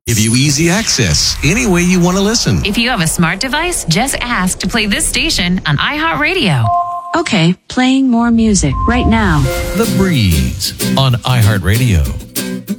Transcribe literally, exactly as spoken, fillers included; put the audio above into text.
Give you easy access any way you want to listen. If you have a smart device, just ask to play this station on iHeartRadio. Okay, playing more music right now. The Breeze on iHeartRadio.